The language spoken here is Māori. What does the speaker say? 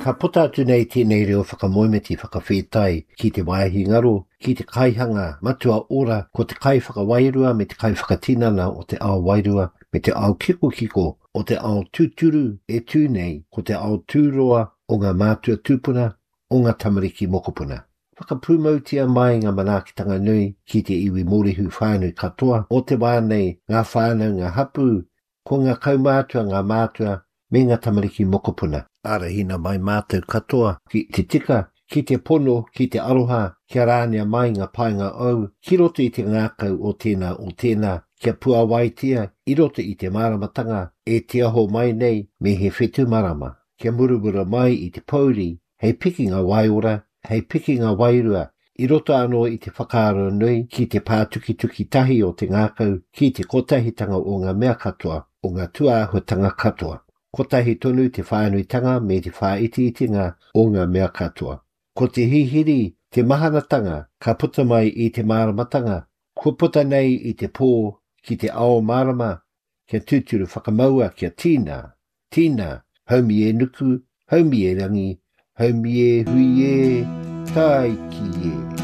Ka puta atu nei tēnei reo whakamoimeti whakawhetai ki te waihi ngaro, ki te kaihanga matua ora ko te kai whakawairua me te kai whakatinana o te ao wairua me te ao kiko o te ao tūturu e tū nei ko te ao tūroa o ngā mātua tūpuna o ngā tamariki mokopuna. Whakapūmautia mai ngā manaakitanga nui ki te iwi morihu whānui katoa o te wānei ngā whānau ngā hapu ko ngā kaumātua ngā mātua me ngā tamariki mokopuna. Arahina mai mātou katoa ki te tika, ki te pono, ki te aroha, kia rānea mai ngā painga au, ki roto i te ngākau o tēnā, kia pua waitia, i roto i te maramatanga, e te aho mai nei me he whetu marama. Kia murumura mai i te pauri, hei piki ngā waiora, hei piki ngā wairua, i roto anō i te whakaaro nui ki te pātuki tahi o te ngākau, ki te kotahitanga o ngā mea katoa, o ngā tuāhutanga katoa. Kotahi tonu te whānuitanga me te whāitiitinga o ngā mea katoa. Ko te hihiri, te mahanatanga, ka puta mai i te maramatanga, ko puta nei i te pō ki te ao marama, kia tūturu whakamaua kia tīna, haumi e nuku, haumi e rangi, haumi e hui e, tai ki e.